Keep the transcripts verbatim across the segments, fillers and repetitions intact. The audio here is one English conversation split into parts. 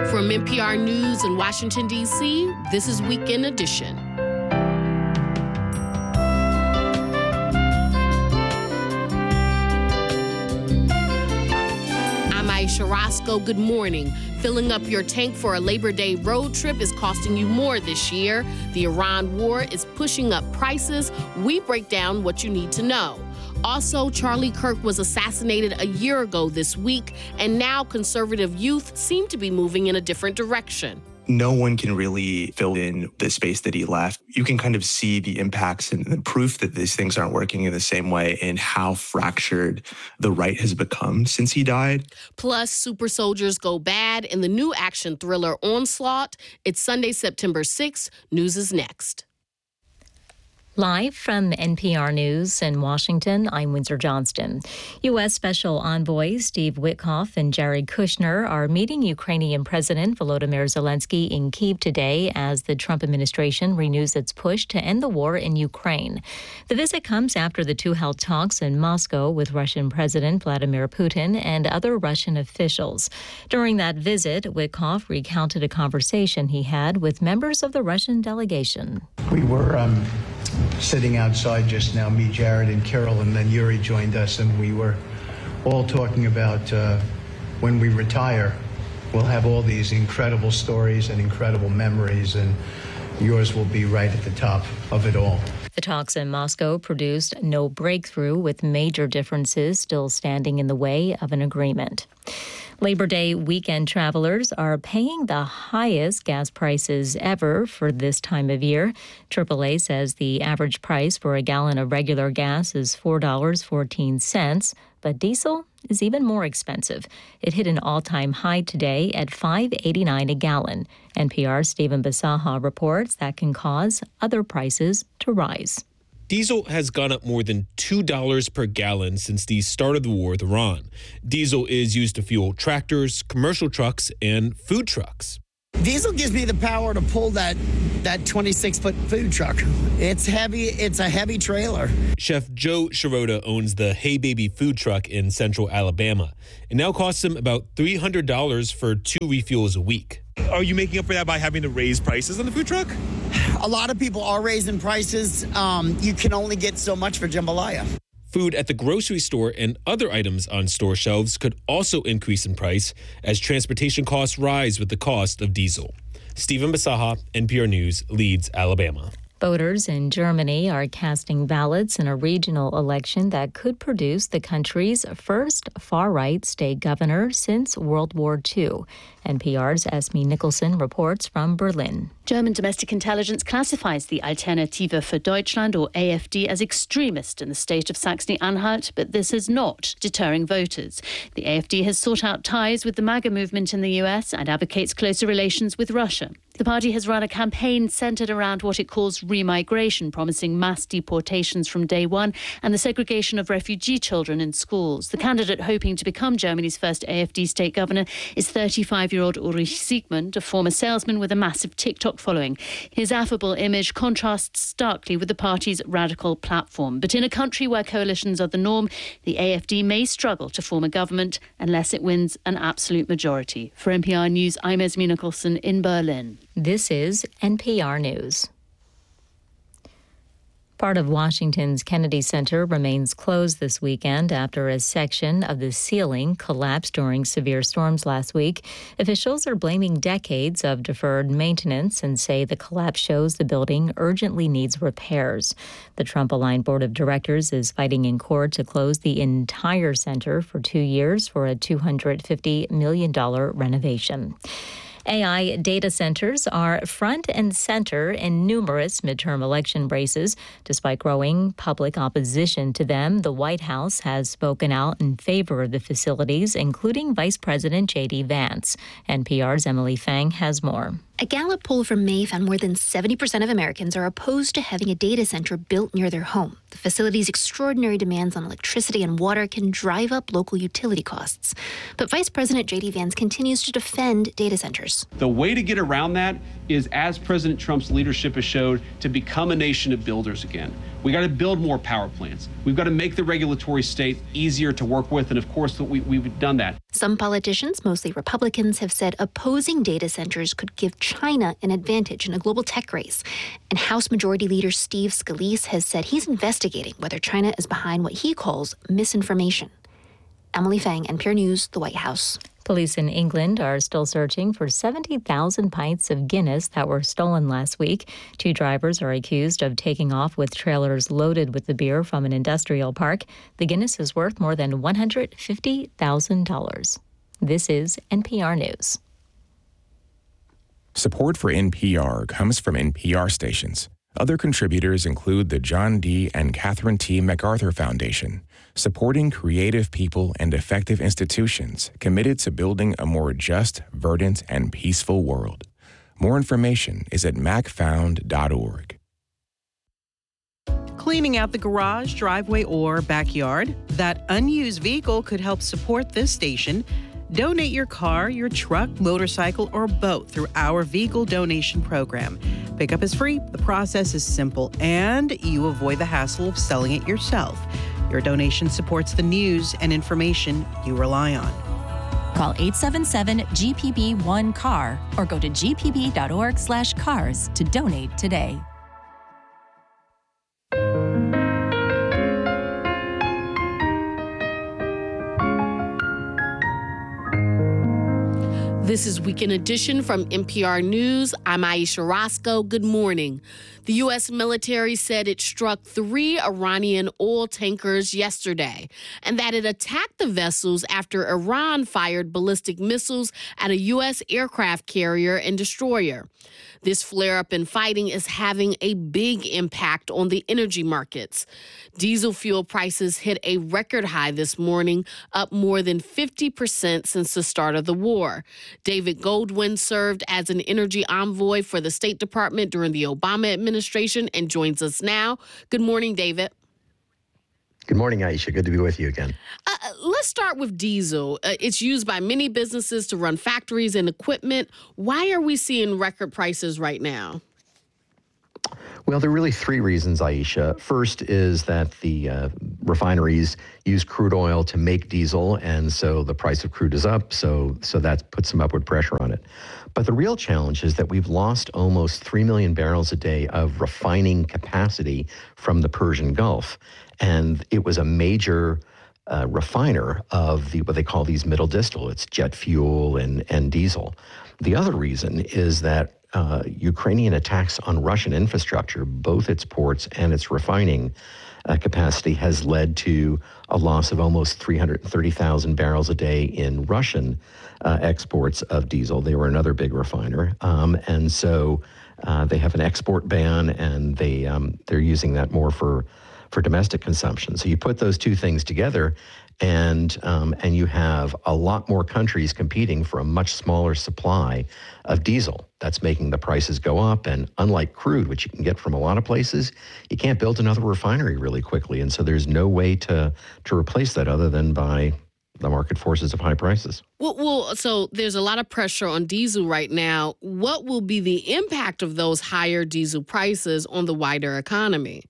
From N P R News in Washington, D C, this is Weekend Edition. I'm Aisha Roscoe. Good morning. Filling up your tank for a Labor Day road trip is costing you more this year. The Iran war is pushing up prices. We break down what you need to know. Also, Charlie Kirk was assassinated a year ago this week, and now conservative youth seem to be moving in a different direction. No one can really fill in the space that he left. You can kind of see the impacts and the proof that these things aren't working in the same way in how fractured the right has become since he died. Plus, super soldiers go bad in the new action thriller Onslaught. It's Sunday, September sixth. News is next. Live from N P R News in Washington, I'm Windsor Johnston. U S. Special Envoys Steve Witkoff and Jared Kushner are meeting Ukrainian President Volodymyr Zelensky in Kyiv today as the Trump administration renews its push to end the war in Ukraine. The visit comes after the two held talks in Moscow with Russian President Vladimir Putin and other Russian officials. During that visit, Witkoff recounted a conversation he had with members of the Russian delegation. We were um sitting outside just now, me, Jared, and Carol, and then Yuri joined us, and we were all talking about uh, when we retire, we'll have all these incredible stories and incredible memories, and yours will be right at the top of it all. The talks in Moscow produced no breakthrough, with major differences still standing in the way of an agreement. Labor Day weekend travelers are paying the highest gas prices ever for this time of year. triple A says the average price for a gallon of regular gas is four dollars and fourteen cents, but diesel is even more expensive. It hit an all-time high today at five dollars and eighty-nine cents a gallon. N P R's Stephen Bisaha reports that can cause other prices to rise. Diesel has gone up more than two dollars per gallon since the start of the war with Iran. Diesel is used to fuel tractors, commercial trucks, and food trucks. Diesel gives me the power to pull that that twenty-six foot food truck. It's heavy. It's a heavy trailer. Chef Joe Shirota owns the Hey Baby food truck in central Alabama. It now costs him about three hundred dollars for two refuels a week. Are you making up for that by having to raise prices on the food truck? A lot of people are raising prices. Um, you can only get so much for jambalaya. Food at the grocery store and other items on store shelves could also increase in price as transportation costs rise with the cost of diesel. Stephen Bisaha, N P R News, Leeds, Alabama. Voters in Germany are casting ballots in a regional election that could produce the country's first far-right state governor since World War Two. N P R's Esme Nicholson reports from Berlin. German domestic intelligence classifies the Alternative für Deutschland, or A F D, as extremist in the state of Saxony-Anhalt, but this is not deterring voters. The A F D has sought out ties with the MAGA movement in the U S and advocates closer relations with Russia. The party has run a campaign centred around what it calls remigration, promising mass deportations from day one and the segregation of refugee children in schools. The candidate hoping to become Germany's first A F D state governor is thirty-five-year-old Ulrich Siegmund, a former salesman with a massive TikTok following. His affable image contrasts starkly with the party's radical platform. But in a country where coalitions are the norm, the A F D may struggle to form a government unless it wins an absolute majority. For N P R News, I'm Esme Nicholson in Berlin. This is N P R News. Part of Washington's Kennedy Center remains closed this weekend after a section of the ceiling collapsed during severe storms last week. Officials are blaming decades of deferred maintenance and say the collapse shows the building urgently needs repairs. The Trump-aligned board of directors is fighting in court to close the entire center for two years for a two hundred fifty million dollars renovation. A I data centers are front and center in numerous midterm election races. Despite growing public opposition to them, the White House has spoken out in favor of the facilities, including Vice President J D Vance. N P R's Emily Fang has more. A Gallup poll from May found more than seventy percent of Americans are opposed to having a data center built near their home. The facility's extraordinary demands on electricity and water can drive up local utility costs. But Vice President J D Vance continues to defend data centers. The way to get around that is, as President Trump's leadership has showed, to become a nation of builders again. We got to build more power plants. We've got to make the regulatory state easier to work with. And of course, we, we've done that. Some politicians, mostly Republicans, have said opposing data centers could give China an advantage in a global tech race. And House Majority Leader Steve Scalise has said he's investigating whether China is behind what he calls misinformation. Emily Fang, N P R News, the White House. Police in England are still searching for seventy thousand pints of Guinness that were stolen last week. Two drivers are accused of taking off with trailers loaded with the beer from an industrial park. The Guinness is worth more than one hundred fifty thousand dollars. This is N P R News. Support for N P R comes from N P R stations. Other contributors include the John D. and Catherine T. MacArthur Foundation, supporting creative people and effective institutions committed to building a more just, verdant, and peaceful world. More information is at mac found dot org. Cleaning out the garage, driveway, or backyard? That unused vehicle could help support this station. Donate your car, your truck, motorcycle, or boat through our vehicle donation program. Pickup is free, the process is simple, and you avoid the hassle of selling it yourself. Your donation supports the news and information you rely on. Call eight seven seven G P B one C A R or go to g p b dot org slash cars to donate today. This is Weekend Edition from N P R News. I'm Aisha Roscoe. Good morning. The U S military said it struck three Iranian oil tankers yesterday and that it attacked the vessels after Iran fired ballistic missiles at a U S aircraft carrier and destroyer. This flare-up in fighting is having a big impact on the energy markets. Diesel fuel prices hit a record high this morning, up more than fifty percent since the start of the war. David Goldwyn served as an energy envoy for the State Department during the Obama administration and joins us now. Good morning, David. Good morning, Aisha. Good to be with you again. Uh, let's start with diesel. Uh, it's used by many businesses to run factories and equipment. Why are we seeing record prices right now? Well, there are really three reasons, Aisha. First is that the uh, refineries use crude oil to make diesel, and so the price of crude is up, so so that puts some upward pressure on it. But the real challenge is that we've lost almost three million barrels a day of refining capacity from the Persian Gulf, and it was a major uh, refiner of the what they call these middle distillates, jet fuel and, and diesel. The other reason is that Uh, Ukrainian attacks on Russian infrastructure, both its ports and its refining uh, capacity, has led to a loss of almost three hundred thirty thousand barrels a day in Russian uh, exports of diesel. They were another big refiner. Um, and so uh, they have an export ban, and they, um, they're using that more for, for domestic consumption. So you put those two things together, and um, and you have a lot more countries competing for a much smaller supply of diesel. That's making the prices go up. And unlike crude, which you can get from a lot of places, you can't build another refinery really quickly. And so there's no way to to replace that other than by the market forces of high prices. Well, well, so there's a lot of pressure on diesel right now. What will be the impact of those higher diesel prices on the wider economy?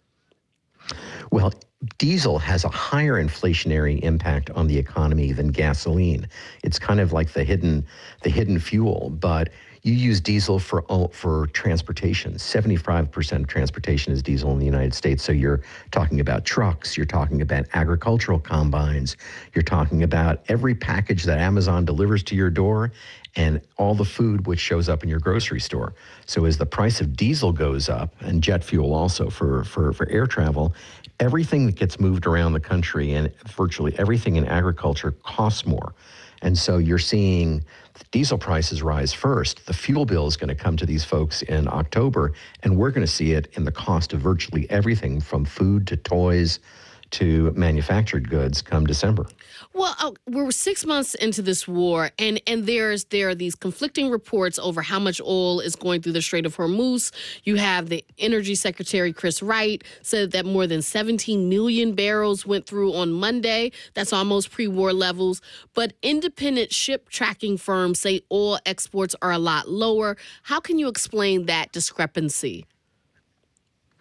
Well, diesel has a higher inflationary impact on the economy than gasoline. It's kind of like the hidden the hidden fuel, but you use diesel for for transportation. seventy-five percent of transportation is diesel in the United States. So you're talking about trucks, you're talking about agricultural combines, you're talking about every package that Amazon delivers to your door and all the food which shows up in your grocery store. So as the price of diesel goes up, and jet fuel also for, for, for air travel, everything that gets moved around the country and virtually everything in agriculture costs more. And so you're seeing diesel prices rise first. The fuel bill is going to come to these folks in October, and we're going to see it in the cost of virtually everything from food to toys to manufactured goods come December. Well, uh, we're six months into this war, and, and there's there are these conflicting reports over how much oil is going through the Strait of Hormuz. You have the Energy Secretary, Chris Wright, said that more than seventeen million barrels went through on Monday. That's almost pre-war levels. But independent ship tracking firms say oil exports are a lot lower. How can you explain that discrepancy?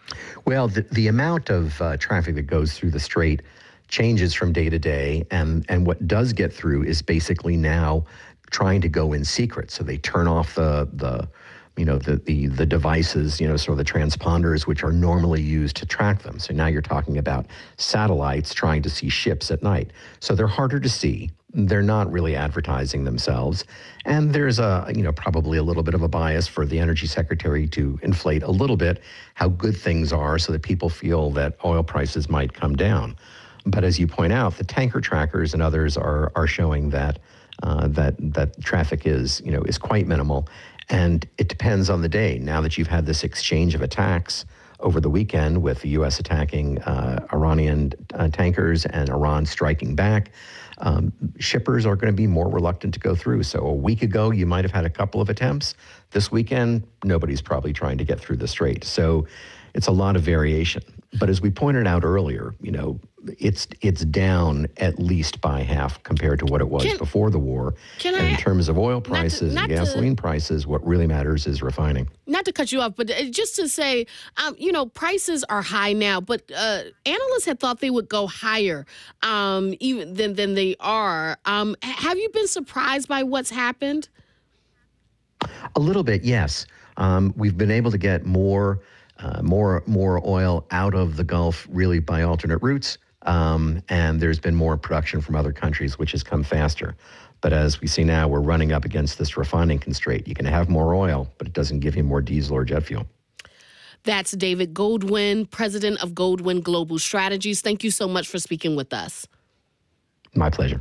Well, the, the amount of uh, traffic that goes through the strait changes from day to day, and, and what does get through is basically now trying to go in secret. So they turn off the the you know the the the devices, you know, sort of the transponders which are normally used to track them. So now you're talking about satellites trying to see ships at night. So they're harder to see. They're not really advertising themselves. And there's a, you know, probably a little bit of a bias for the energy secretary to inflate a little bit how good things are so that people feel that oil prices might come down. But as you point out, the tanker trackers and others are are showing that uh, that that traffic is, you know, is quite minimal. And it depends on the day. Now that you've had this exchange of attacks over the weekend with the U S attacking uh, Iranian uh, tankers and Iran striking back, um, shippers are going to be more reluctant to go through. So a week ago, you might have had a couple of attempts. This weekend, nobody's probably trying to get through the strait. So it's a lot of variation. But as we pointed out earlier, you know, it's it's down at least by half compared to what it was can, before the war. Can and I, in terms of oil prices not to, not and gasoline to, prices, what really matters is refining. Not to cut you off, but just to say, um, you know, prices are high now, but uh, analysts had thought they would go higher um, even than, than they are. Um, have you been surprised by what's happened? A little bit, yes. Um, we've been able to get more Uh, more more oil out of the Gulf, really by alternate routes, um, and there's been more production from other countries, which has come faster. But as we see now, we're running up against this refining constraint. You can have more oil, but it doesn't give you more diesel or jet fuel. That's David Goldwyn, president of Goldwyn Global Strategies. Thank you so much for speaking with us. My pleasure.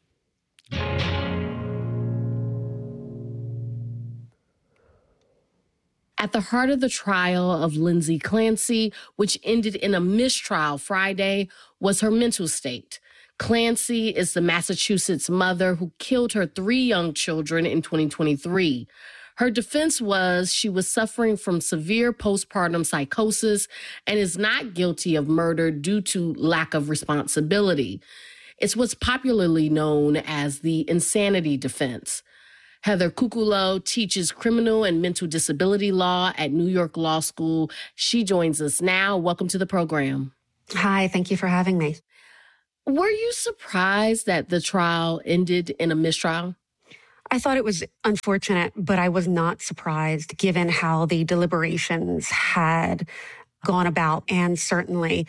At the heart of the trial of Lindsay Clancy, which ended in a mistrial Friday, was her mental state. Clancy is the Massachusetts mother who killed her three young children in twenty twenty-three. Her defense was she was suffering from severe postpartum psychosis and is not guilty of murder due to lack of responsibility. It's what's popularly known as the insanity defense. Heather Kukulo teaches criminal and mental disability law at New York Law School. She joins us now. Welcome to the program. Hi, thank you for having me. Were you surprised that the trial ended in a mistrial? I thought it was unfortunate, but I was not surprised given how the deliberations had gone about, and certainly